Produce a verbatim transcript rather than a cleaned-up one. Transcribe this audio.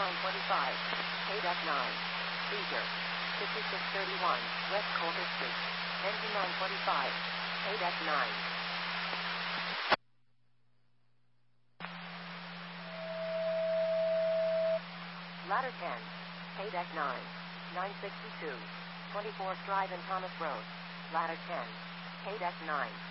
nine twenty-five. Paid F nine. Seizure. fifty-six thirty-one, West Coulter Street. Engine nine twenty-five. Paid F nine. Ladder ten. Paid F nine. nine sixty-two. twenty-fourth Drive and Thomas Road. Ladder ten. Paid F nine.